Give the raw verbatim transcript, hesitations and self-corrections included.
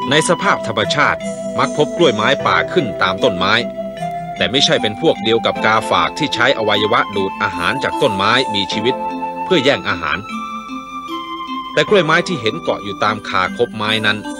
ในสภาพธรรมชาติมักพบกล้วยไม้ป่าขึ้นตามต้นไม้แต่ไม่ใช่เป็นพวกเดียวกับกาฝากที่ใช้อวัยวะดูดอาหารจากต้นไม้มีชีวิตเพื่อแย่งอาหารแต่กล้วยไม้ที่เห็นเกาะอยู่ตามคาคบไม้นั้น